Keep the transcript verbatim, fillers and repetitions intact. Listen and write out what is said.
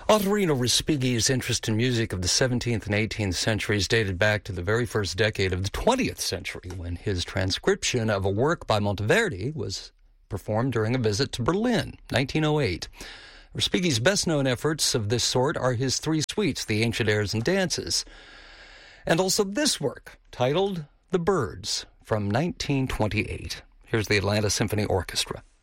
Ottorino Respighi's interest in music of the seventeenth and eighteenth centuries dated back to the very first decade of the twentieth century, when his transcription of a work by Monteverdi was performed during a visit to Berlin, nineteen oh eight. Respighi's best-known efforts of this sort are his three suites, the Ancient Airs and Dances, and also this work, titled The Birds, from nineteen twenty-eight. Here's the Atlanta Symphony Orchestra.